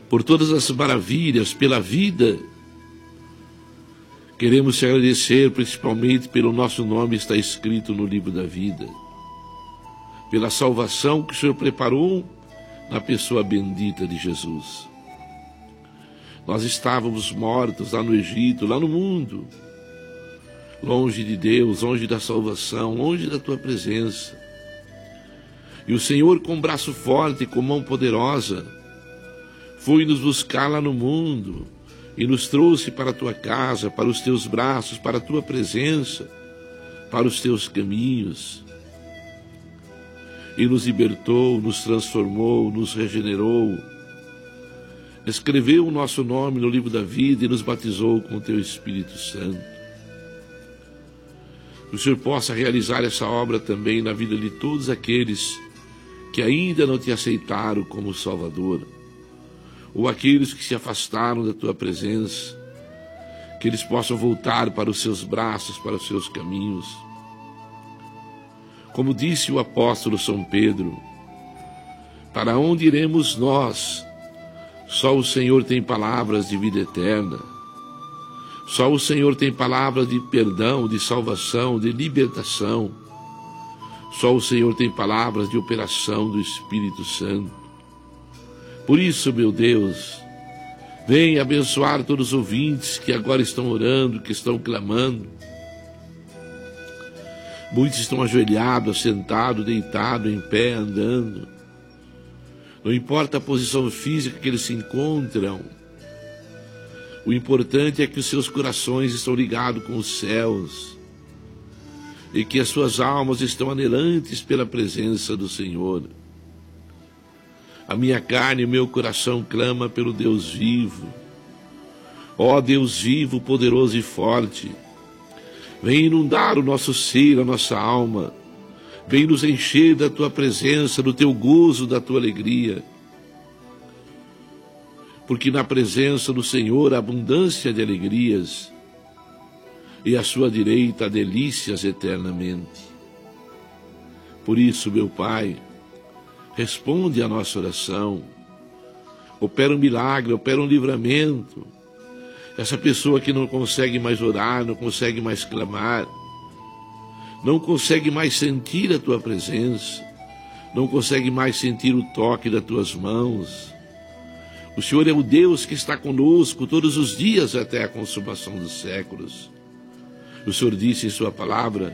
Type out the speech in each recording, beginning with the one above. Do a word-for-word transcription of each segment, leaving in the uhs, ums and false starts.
por todas as maravilhas, pela vida. Queremos te agradecer principalmente pelo nosso nome está escrito no livro da vida, pela salvação que o Senhor preparou na pessoa bendita de Jesus. Nós estávamos mortos lá no Egito, lá no mundo, longe de Deus, longe da salvação, longe da tua presença. E o Senhor, com braço forte e com mão poderosa, foi nos buscar lá no mundo e nos trouxe para a tua casa, para os teus braços, para a tua presença, para os teus caminhos. E nos libertou, nos transformou, nos regenerou, escreveu o nosso nome no livro da vida e nos batizou com o teu Espírito Santo. Que o Senhor possa realizar essa obra também na vida de todos aqueles que ainda não te aceitaram como Salvador, ou aqueles que se afastaram da tua presença, que eles possam voltar para os seus braços, para os seus caminhos. Como disse o apóstolo São Pedro, para onde iremos nós? Só o Senhor tem palavras de vida eterna. Só o Senhor tem palavras de perdão, de salvação, de libertação. Só o Senhor tem palavras de operação do Espírito Santo. Por isso, meu Deus, vem abençoar todos os ouvintes que agora estão orando, que estão clamando. Muitos estão ajoelhados, sentados, deitados, em pé, andando. Não importa a posição física que eles se encontram. O importante é que os seus corações estão ligados com os céus e que as suas almas estão anelantes pela presença do Senhor. A minha carne e o meu coração clama pelo Deus vivo. Ó Deus vivo, poderoso e forte, vem inundar o nosso ser, a nossa alma. Vem nos encher da tua presença, do teu gozo, da tua alegria. Porque na presença do Senhor há abundância de alegrias, e à sua direita há delícias eternamente. Por isso, meu Pai, responde à nossa oração. Opera um milagre, opera um livramento. Essa pessoa que não consegue mais orar, não consegue mais clamar, não consegue mais sentir a tua presença, não consegue mais sentir o toque das tuas mãos. O Senhor é o Deus que está conosco todos os dias até a consumação dos séculos. O Senhor disse em sua palavra,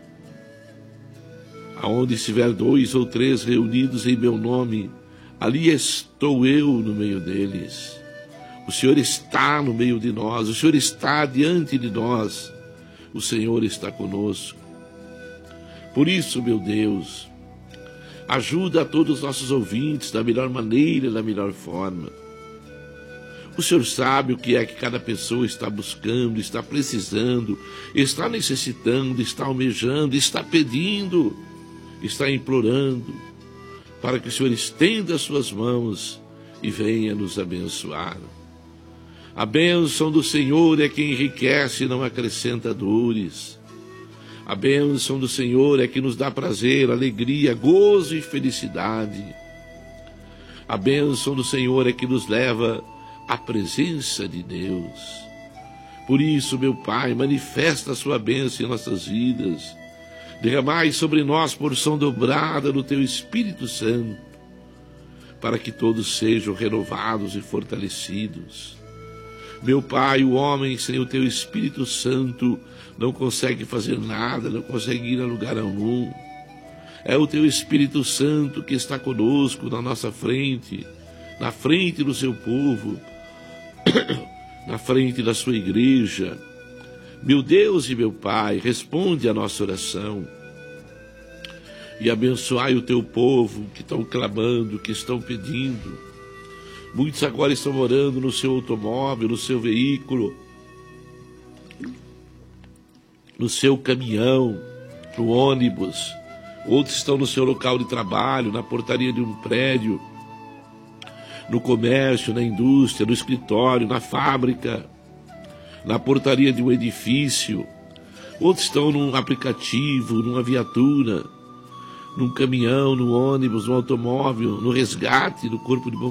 aonde estiver dois ou três reunidos em meu nome, ali estou eu no meio deles. O Senhor está no meio de nós, o Senhor está diante de nós, o Senhor está conosco. Por isso, meu Deus, ajuda a todos os nossos ouvintes da melhor maneira, da melhor forma. O Senhor sabe o que é que cada pessoa está buscando, está precisando, está necessitando, está almejando, está pedindo, está implorando, para que o Senhor estenda as suas mãos e venha nos abençoar. A bênção do Senhor é que enriquece e não acrescenta dores. A bênção do Senhor é que nos dá prazer, alegria, gozo e felicidade. A bênção do Senhor é que nos leva à presença de Deus. Por isso, meu Pai, manifesta a sua bênção em nossas vidas. Derramai sobre nós porção dobrada do Teu Espírito Santo, para que todos sejam renovados e fortalecidos. Meu Pai, o homem sem o Teu Espírito Santo não consegue fazer nada, não consegue ir a lugar algum. É o Teu Espírito Santo que está conosco na nossa frente, na frente do Seu povo, na frente da Sua igreja. Meu Deus e meu Pai, responde a nossa oração e abençoai o Teu povo que estão clamando, que estão pedindo. Muitos agora estão morando no seu automóvel, no seu veículo, no seu caminhão, no ônibus. Outros estão no seu local de trabalho, na portaria de um prédio, no comércio, na indústria, no escritório, na fábrica, na portaria de um edifício. Outros estão num aplicativo, numa viatura, num caminhão, num ônibus, num automóvel, no resgate do corpo de